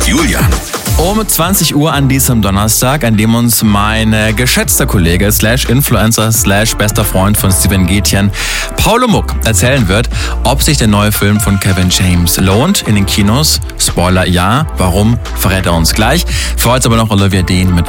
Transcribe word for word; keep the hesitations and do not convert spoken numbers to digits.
Julian. Um zwanzig Uhr an diesem Donnerstag, an dem uns mein äh, geschätzter Kollege, slash Influencer, slash bester Freund von Steven Gätjen, Paulo Muck, erzählen wird, ob sich der neue Film von Kevin James lohnt in den Kinos. Spoiler ja, warum, verrät er uns gleich. Für heute aber noch Olivia Dean mit